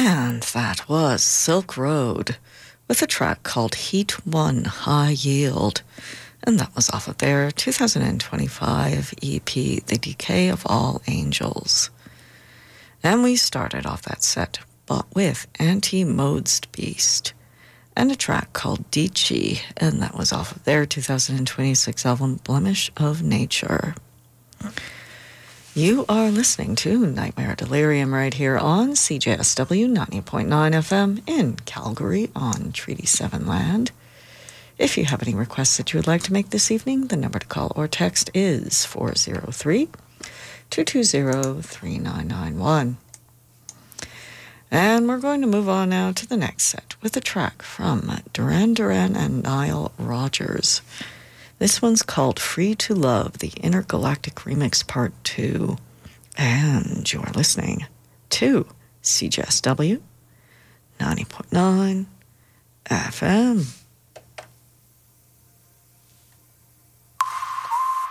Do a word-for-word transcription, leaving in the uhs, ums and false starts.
And that was Silk Road with a track called Heat one High Yield. And that was off of their two thousand twenty-five E P, The Decay of All Angels. And we started off that set but with Anti-Modest Beast and a track called Dici, and that was off of their two thousand twenty-six album Blemish of Nature. You are listening to Nightmare Delirium right here on C J S W ninety point nine F M in Calgary on Treaty seven land. If you have any requests that you would like to make this evening, the number to call or text is four oh three, two two zero, three nine nine one. And we're going to move on now to the next set with a track from Duran Duran and Nile Rodgers. This one's called Free to Love, the Intergalactic Remix Part two. And you're listening to C J S W ninety point nine F M.